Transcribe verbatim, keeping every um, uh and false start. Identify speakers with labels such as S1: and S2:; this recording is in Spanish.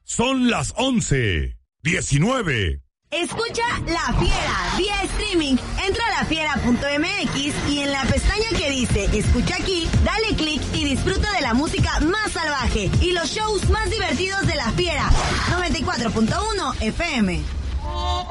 S1: Son las once diecinueve.
S2: Escucha La Fiera vía streaming. Entra a la fiera punto m x y en la pestaña que dice Escucha aquí, dale clic y disfruta de la música más salvaje y los shows más divertidos de La Fiera. noventa y cuatro punto uno F M.